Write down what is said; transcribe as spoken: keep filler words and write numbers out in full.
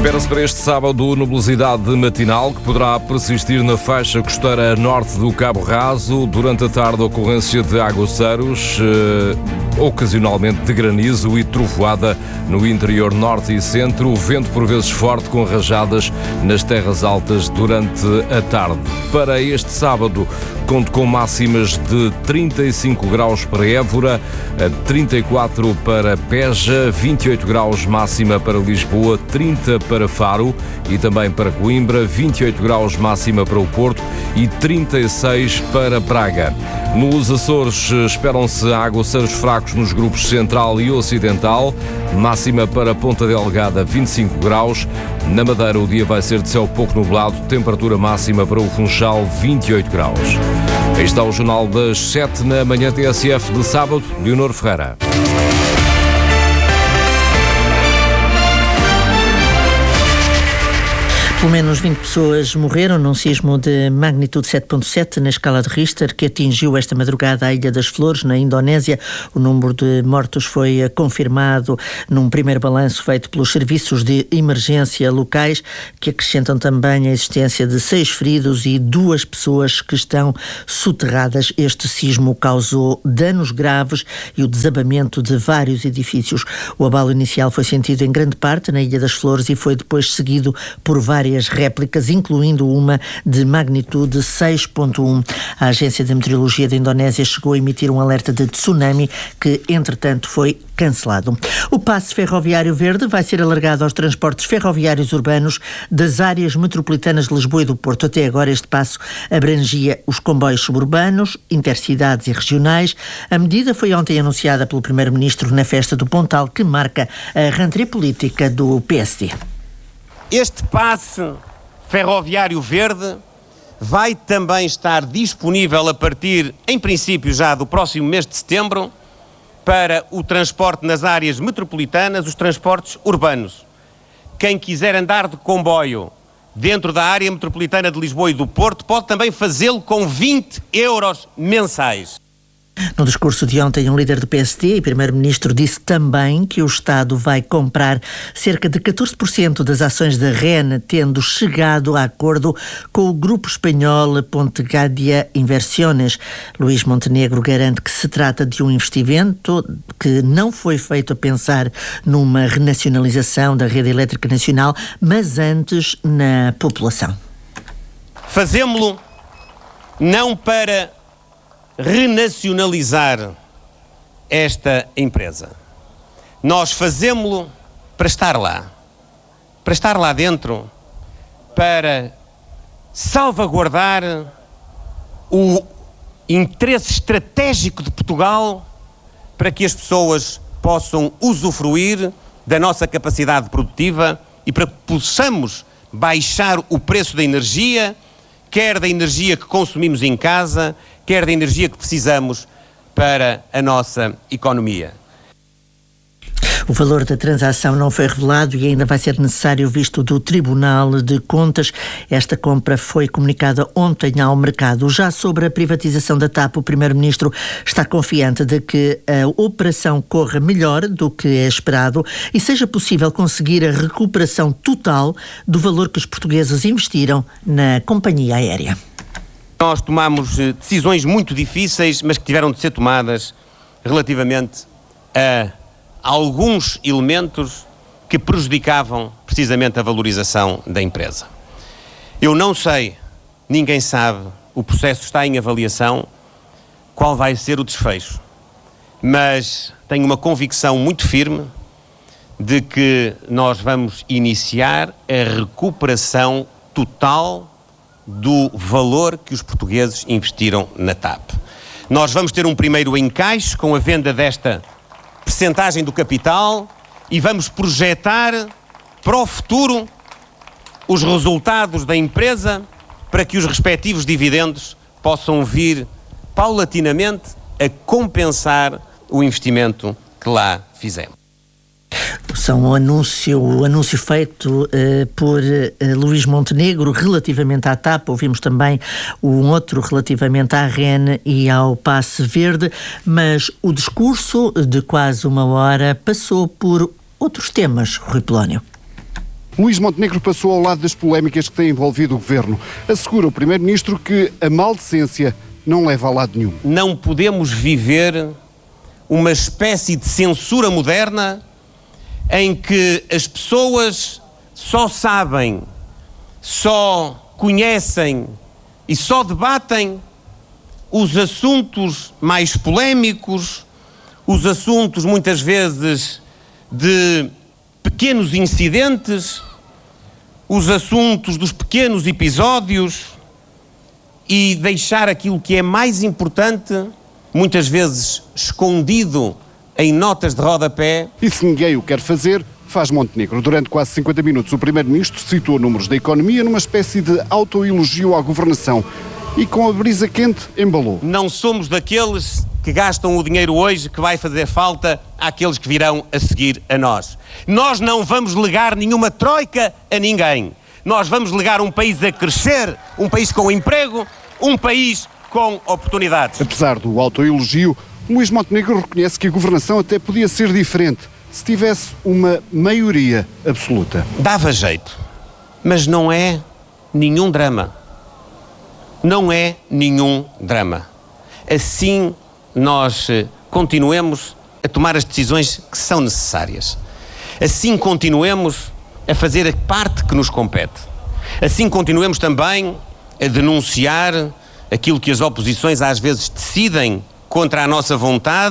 Espera-se para este sábado nubosidade matinal que poderá persistir na faixa costeira norte do Cabo Raso. Durante a tarde, ocorrência de aguaceiros, eh, ocasionalmente de granizo e trovoada no interior norte e centro. O vento por vezes forte com rajadas nas terras altas durante a tarde. Para este sábado, conto com máximas de trinta e cinco graus para Évora, trinta e quatro para Beja, vinte e oito graus máxima para Lisboa, trinta para Faro e também para Coimbra, vinte e oito graus máxima para o Porto e trinta e seis para Braga. Nos Açores esperam-se aguaceiros fracos nos grupos central e ocidental, máxima para Ponta Delgada, vinte e cinco graus. Na Madeira o dia vai ser de céu pouco nublado, temperatura máxima para o Funchal, vinte e oito graus. Aí está o Jornal das sete na manhã T S F de sábado. Leonor Ferreira. Pelo menos vinte pessoas morreram num sismo de magnitude sete ponto sete na escala de Richter que atingiu esta madrugada a Ilha das Flores, na Indonésia. O número de mortos foi confirmado num primeiro balanço feito pelos serviços de emergência locais, que acrescentam também a existência de seis feridos e duas pessoas que estão soterradas. Este sismo causou danos graves e o desabamento de vários edifícios. O abalo inicial foi sentido em grande parte na Ilha das Flores e foi depois seguido por várias réplicas, incluindo uma de magnitude seis ponto um. A Agência de Meteorologia da Indonésia chegou a emitir um alerta de tsunami que, entretanto, foi cancelado. O passe ferroviário verde vai ser alargado aos transportes ferroviários urbanos das áreas metropolitanas de Lisboa e do Porto. Até agora este passo abrangia os comboios suburbanos, intercidades e regionais. A medida foi ontem anunciada pelo Primeiro-Ministro na festa do Pontal, que marca a rentrée política do P S D. Este passe ferroviário verde vai também estar disponível a partir, em princípio, já do próximo mês de setembro, para o transporte nas áreas metropolitanas, os transportes urbanos. Quem quiser andar de comboio dentro da área metropolitana de Lisboa e do Porto pode também fazê-lo com vinte euros mensais. No discurso de ontem, um líder do P S D e primeiro-ministro disse também que o Estado vai comprar cerca de catorze por cento das ações da R E N, tendo chegado a acordo com o grupo espanhol Pontegadia Inversiones. Luís Montenegro garante que se trata de um investimento que não foi feito a pensar numa renacionalização da rede elétrica nacional, mas antes na população. Fazemo-lo não para renacionalizar esta empresa. Nós fazemo-lo para estar lá, para estar lá dentro, para salvaguardar o interesse estratégico de Portugal, para que as pessoas possam usufruir da nossa capacidade produtiva e para que possamos baixar o preço da energia, quer da energia que consumimos em casa, quer da energia que precisamos para a nossa economia. O valor da transação não foi revelado e ainda vai ser necessário visto do Tribunal de Contas. Esta compra foi comunicada ontem ao mercado. Já sobre a privatização da TAP, o Primeiro-Ministro está confiante de que a operação corra melhor do que é esperado e seja possível conseguir a recuperação total do valor que os portugueses investiram na companhia aérea. Nós tomamos decisões muito difíceis, mas que tiveram de ser tomadas relativamente a alguns elementos que prejudicavam precisamente a valorização da empresa. Eu não sei, ninguém sabe, o processo está em avaliação, qual vai ser o desfecho, mas tenho uma convicção muito firme de que nós vamos iniciar a recuperação total do valor que os portugueses investiram na TAP. Nós vamos ter um primeiro encaixe com a venda desta percentagem do capital e vamos projetar para o futuro os resultados da empresa para que os respectivos dividendos possam vir paulatinamente a compensar o investimento que lá fizemos. São o anúncio, o anúncio feito uh, por uh, Luís Montenegro relativamente à TAP. Ouvimos também um outro relativamente à R E N e ao passe verde, mas o discurso de quase uma hora passou por outros temas, Rui Polónio. Luís Montenegro passou ao lado das polémicas que têm envolvido o governo. Assegura o primeiro-ministro que a maldecência não leva a lado nenhum. Não podemos viver uma espécie de censura moderna em que as pessoas só sabem, só conhecem e só debatem os assuntos mais polémicos, os assuntos muitas vezes de pequenos incidentes, os assuntos dos pequenos episódios, e deixar aquilo que é mais importante, muitas vezes escondido em notas de rodapé. E se ninguém o quer fazer, faz Montenegro. Durante quase cinquenta minutos, o primeiro-ministro citou números da economia numa espécie de autoelogio à governação e, com a brisa quente, embalou. Não somos daqueles que gastam o dinheiro hoje que vai fazer falta àqueles que virão a seguir a nós. Nós não vamos legar nenhuma troika a ninguém. Nós vamos legar um país a crescer, um país com emprego, um país com oportunidades. Apesar do autoelogio, Luís Montenegro reconhece que a governação até podia ser diferente se tivesse uma maioria absoluta. Dava jeito, mas não é nenhum drama. Não é nenhum drama. Assim nós continuemos a tomar as decisões que são necessárias. Assim continuemos a fazer a parte que nos compete. Assim continuemos também a denunciar aquilo que as oposições às vezes decidem contra a nossa vontade.